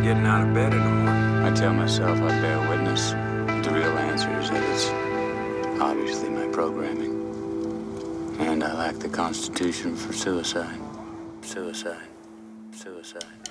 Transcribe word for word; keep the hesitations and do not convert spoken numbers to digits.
getting out of bed in the morning. I tell myself I bear witness. The real answer is that it's obviously my programming. And I lack the constitution for suicide. Suicide. Suicide.